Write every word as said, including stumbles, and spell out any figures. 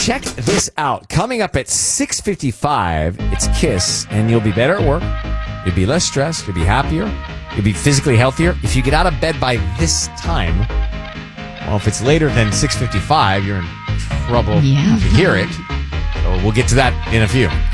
check this out. Coming up at six fifty-five, it's KISS, and you'll be better at work. You'll be less stressed. You'll be happier. You'll be physically healthier. If you get out of bed by this time, well, if it's later than six fifty-five, you're in trouble. Yeah. You hear it. So we'll get to that in a few.